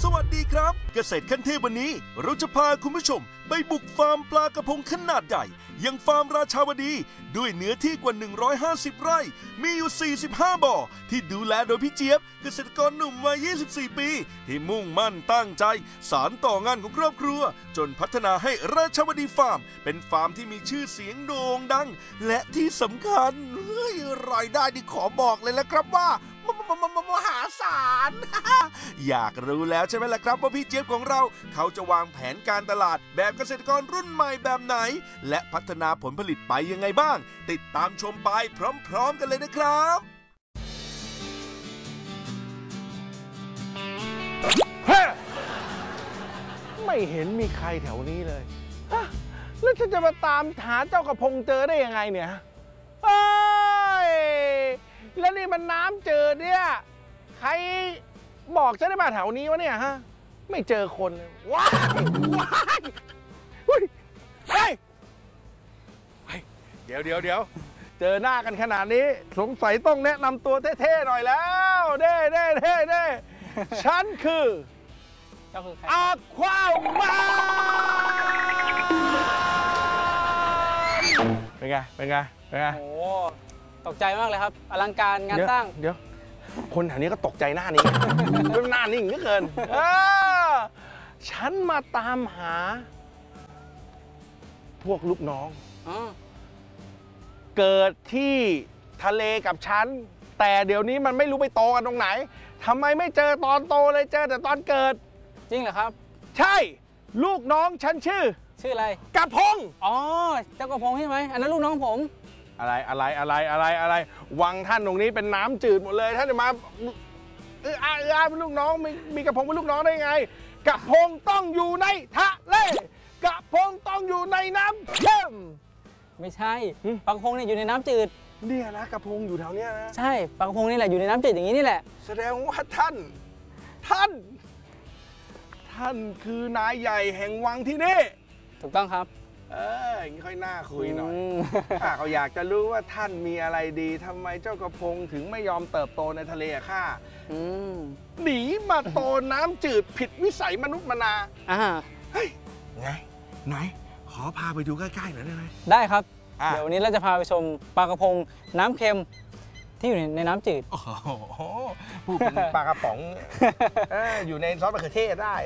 สวัสดีครับเกษตรขั้นเทพวันนี้เราจะพาคุณผู้ชมไปบุกฟาร์มปลากระพงขนาดใหญ่ยังฟาร์มราชาวดีด้วยเนื้อที่กว่า150ไร่มีอยู่45บ่อที่ดูแลโดยพี่เจี๊ยบเกษตรกรหนุ่มวัย24ปีที่มุ่งมั่นตั้งใจสานต่องานของครอบครัวจนพัฒนาให้ราชาวดีฟาร์มเป็นฟาร์มที่มีชื่อเสียงโด่งดังและที่สำคัญรายได้ที่ขอบอกเลยละครับว่ามหาศาล อยากรู้แล้วใช่ไหมล่ะครับว่าพี่เจี๊ยบของเราเขาจะวางแผนการตลาดแบบเกษตรกรรุ่นใหม่แบบไหนและพัฒนาผลผลิตไปยังไงบ้างติดตามชมไปพร้อมๆกันเลยนะครับไม่เห็นมีใครแถวนี้เลยแล้วฉันจะมาตามหาเจ้ากระพงเจอได้ยังไงเนี่ยเอ้ยแล้วนี่มันน้ำเจอเนี่ยใครบอกฉันได้มาแถวนี้วะเนี่ยฮะไม่เจอคนเลยว้ายเฮ้ยเดี๋ยวเจอหน้ากันขนาดนี้สงสัยต้องแนะนำตัวเท่ๆหน่อยแล้วเด้ฉันคืออะความาเป็นไงโอ้ตกใจมากเลยครับอลังการงานสร้างเดี๋ยวคนแถวนี้ก็ตกใจหน้านี้เป็นหน้านิ่งเหลือเกินฉันมาตามหาพวกลูกน้องเกิดที่ทะเลกับฉันแต่เดี๋ยวนี้มันไม่รู้ไปโตกันตรงไหนทำไมไม่เจอตอนโตเลยเจอแต่ตอนเกิดจริงเหรอครับใช่ลูกน้องฉันชื่ออะไรกระพงอ๋อเจ้ากระพงใช่ไหมอันนั้นลูกน้องผมอะไรวังท่านตรงนี้เป็นน้ำจืดหมดเลยท่านจะมาเป็นลูกน้องมีกระพงเป็นลูกน้องได้ไงกระพงต้องอยู่ในทะเลกระพงต้องอยู่ในน้ำเข้มไม่ใช่ปลากระพงเนี่ยอยู่ในน้ำจืดเนี่ยนะกระพงอยู่แถวเนี้ยนะใช่ปลากระพงนี่แหละอยู่ในน้ำจืดอย่างนี้นี่แหละแสดงว่าท่านคือนายใหญ่แห่งวังที่นี่ถูกต้องครับอย่างนี้ค่อยน่าคุยหน่อยข้าเขาอยากจะรู้ว่าท่านมีอะไรดีทำไมเจ้ากระพงถึงไม่ยอมเติบโตในทะเลอะข้าหนีมาโตน้ำจืดผิดวิสัยมนุษย์มนาเฮ้ยไงไหนขอพาไปดูใกล้ๆหน่อยได้ไหมได้ครับเดี๋ยววันนี้เราจะพาไปชมปลากระพงน้ำเค็มที่อยู่ในน้ำจืดโอ้โหพูดเป็นปลากระป๋องอยู่ในซอสมะเขือเทศได้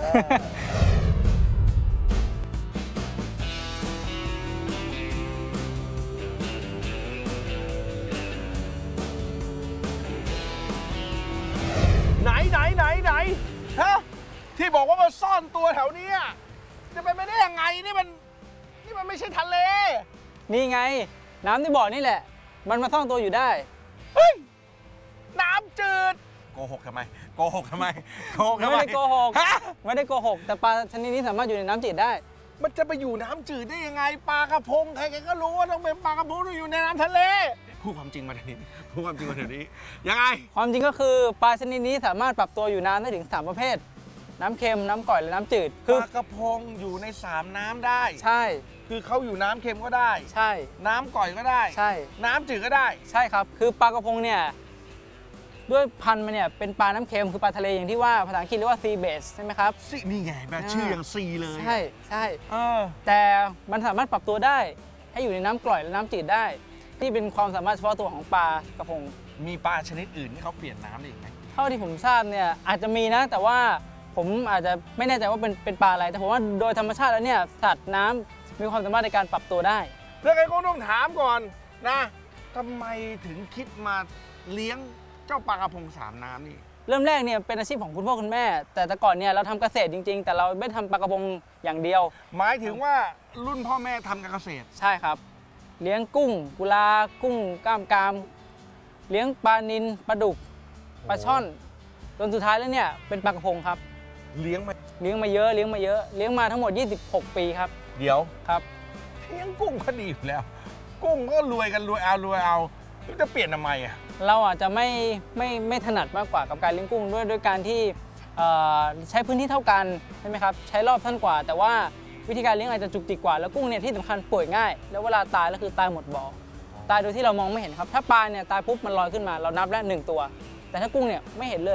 ไหนฮะที่บอกว่ามาซ่อนตัวแถวนี้จะเป็นไปได้ยังไงนี่มันไม่ใช่ทะเลนี่ไงน้ำที่บ่อนี่แหละมันมาซ่อนตัวอยู่ได้เฮ้ยน้ำจืดโกหกทำไมไม่ได้โกหกแต่ปลาชนิดนี้สามารถอยู่ในน้ำจืดได้มันจะไปอยู่น้ำจืดได้ยังไงปลากระพงใครๆก็รู้ว่าต้องเป็นปลากระพงที่อยู่ในน้ำทะเลพูดความจริงมาเดี๋ยวนี้ยังไงความจริงก็คือปลาชนิดนี้สามารถปรับตัวอยู่น้ำได้ถึง3ประเภทน้ำเค็มน้ำก่อยและน้ำจืดปลากระพงอยู่ใน3น้ำได้ใช่คือเขาอยู่น้ำเค็มก็ได้ใช่น้ำก่อยก็ได้ใช่น้ำจืดก็ได้ใช่ครับคือปลากระพงเนี่ยด้วยพันธุ์มันเนี่ยเป็นปลาน้ำเค็มคือปลาทะเลอย่างที่ว่าภาษาอังกฤษเรียกว่า sea bass ใช่ไหมครับนี่ไงแบบชื่ออย่างซีเลยใช่แต่มันสามารถปรับตัวได้ให้อยู่ในน้ำกร่อยและน้ำจืดได้ที่เป็นความสามารถเฉพาะตัวของปลากระพงมีปลาชนิดอื่นที่เขาเปลี่ยนน้ำได้อีกไหมเท่าที่ผมทราบเนี่ยอาจจะมีนะแต่ว่าผมอาจจะไม่แน่ใจว่าเป็นปลาอะไรแต่ผมว่าโดยธรรมชาติแล้วเนี่ยสัตว์น้ำมีความสามารถในการปรับตัวได้เรื่องไอ้ก็ต้องถามก่อนนะทำไมถึงคิดมาเลี้ยงเจ้าปลากระพง3น้ำนี่เริ่มแรกเนี่ยเป็นอาชีพของคุณพ่อคุณแม่แต่ก่อนเนี่ยเราทำเกษตรจริงๆแต่เราไม่ทำปลากระพงอย่างเดียวหมายถึงว่ารุ่นพ่อแม่ทำการเกษตรใช่ครับเลี้ยงกุ้งกุลากุ้งกล้ามเลี้ยงปลานิลปลาดุกปลาช่อนจนสุดท้ายแล้วเนี่ยเป็นปลากระพงครับเลี้ยงมาเยอะเลี้ยงมาทั้งหมด26ปีครับเดี๋ยวครับเลี้ยงกุ้งก็ดีอยู่แล้วกุ้งก็รวยเอาจะเปลี่ยนทำไมเราอาจจะไม่ถนัดมากกว่ากับการเลี้ยงกุ้งด้วยการที่ใช้พื้นที่เท่ากันใช่ไหมครับใช้รอบสั้นกว่าแต่ว่าวิธีการเลี้ยงอาจจะจุกจิกกว่าแล้วกุ้งเนี่ยที่สำคัญป่วยง่ายแล้วเวลาตายก็คือตายหมดบ่อตายโดยที่เรามองไม่เห็นครับถ้าปลาเนี่ยตายปุ๊บมันลอยขึ้นมาเรานับแล้ว1ตัวแต่ถ้ากุ้งเนี่ยไม่เห็นเลย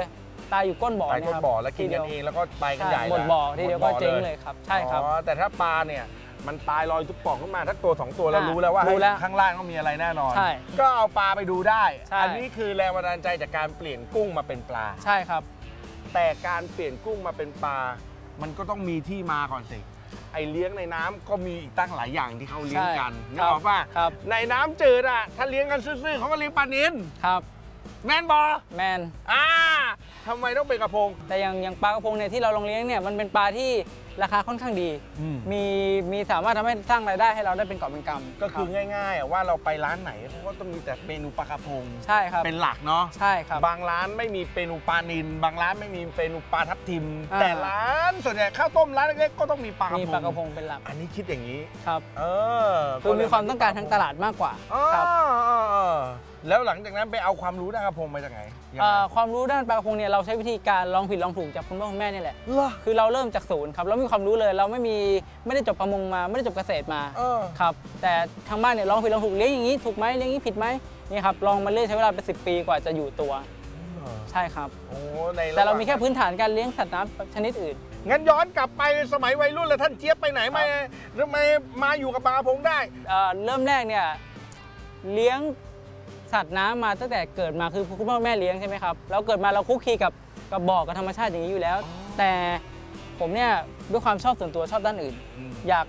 ตายอยู่ก้นบ่อตายเนี่ยก้คน รับบ่อแล้วกินกันเองแล้วก็ไปกันใช่ใหญ่หมดบ่อทีเดียวก็เจ๊งเลยครับใช่ครับอ๋อแต่ถ้าปลาเนี่ยมันตายลอยทุกป่องขึ้นมาถ้าตัวสองตัวเราอ่ารู้แล้วว่ารู้แล้วข้างล่างต้องมีอะไรแน่นอนใช่ก็เอาปลาไปดูได้ใช่อันี้คือแรงบันดาลใจจากการเปลี่ยนกุ้งมาเป็นปลาใช่ครับแต่การเปลี่ยนกุ้งมาเป็นปลา มันก็ต้องมีที่มาก่อนสิ ไอเลี้ยงในน้ำก็มีอีกตั้งหลายอย่างที่เขาเลี้ยงกันใช่นึกออกป่ะครับในน้ำจืดอ่ะ ถ้าเลี้ยงกันซื่อๆเขาก็เลี้ยงปลานิลครับแมนบอแมนทำไมต้องเป็นกระพงแต่อย่างปลากระพงเนี่ยที่เราลองเลี้ยงเนี่ยมันเป็นปลาที่ราคาค่อนข้างดี มีสามารถทำให้สร้างรายได้ให้เราได้เป็นกอบเป็นกำก็คือรับง่ายๆอ่ะว่าเราไปร้านไหนเขาก็ต้องมีแต่เมนูปลากระพงใช่ครับเป็นหลักเนาะใช่ครับบางร้านไม่มีเมนูปลานิลบางร้านไม่มีเมนูปลาทับทิมอ่าแต่ร้านส่วนใหญ่ข้าวต้มร้านเล็กๆก็ต้องมีปลากระมีพงปลากระพงเป็นหลักอันนี้คิดอย่างนี้ครับก็เลยมีความต้องการทางตลาดมากกว่าอ๋อครับแล้วหลังจากนั้นไปเอาความรู้ด้านกระพงมาจากไหนยังไงความรู้ด้านปลากระพงเนี่ยเราใช้วิธีการลองผิดลองถูกจากคุณพ่อคุณแม่นี่แหละเหรอคือเราเริ่มจากศูนย์ครับเราไม่มีความรู้เลยเราไม่ได้จบประมงมาไม่ได้จบเกษตรมา ครับแต่ทางบ้านเนี่ยลองผิดลองถูกเลี้ยงอย่างนี้ถูกไหมเลี้ยงอย่างนี้ผิดไหมนี่ครับลองมาเรื่อยใช้เวลาเป็น10 ปีกว่าจะอยู่ตัวใช่ครับโอ้ในแต่เรามีแค่พื้นฐานการเลี้ยงสัตว์น้ำชนิดอื่นงั้นย้อนกลับไปสมัยวัยรุ่นแล้วท่านเจี๊ยบไปไหนมาหรือมาอยู่กับปลากระพงได้เริ่มแรกเนี่ยเลี้ยงสัตว์น้ำมาตั้งแต่เกิดมาคือคุณพ่อคุณแม่เลี้ยงใช่ไหมครับแล้วเกิดมาเราคุกคีกับบ่อกับธรรมชาติอย่างนี้อยู่แล้ว แต่ผมเนี่ยด้วยความชอบส่วนตัวชอบด้านอื่น อยาก